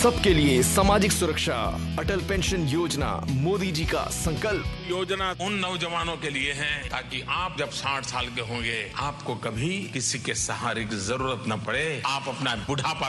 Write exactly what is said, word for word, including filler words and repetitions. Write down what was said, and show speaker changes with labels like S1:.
S1: सबके लिए सामाजिक सुरक्षा, अटल पेंशन योजना, मोदी जी का संकल्प।
S2: योजना उन नौजवानों के लिए है ताकि आप जब साठ साल के होंगे आपको कभी किसी के सहारे की जरूरत न पड़े, आप अपना बुढ़ापा